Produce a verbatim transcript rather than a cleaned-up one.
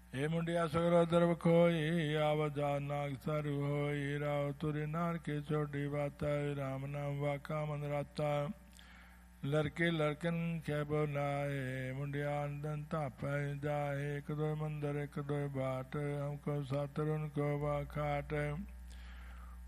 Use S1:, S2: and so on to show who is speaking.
S1: हे मुंडिया सगरो दर्व खोई आवजा नाग सारू होई राव तुरी नार की छोटी बाता राम नाम वाका मन राता लड़के लड़कन खे बोलाए मुंडिया दंता पै जाए एक दो मंदिर एक दो बाट हमको सातर उनको वा खाट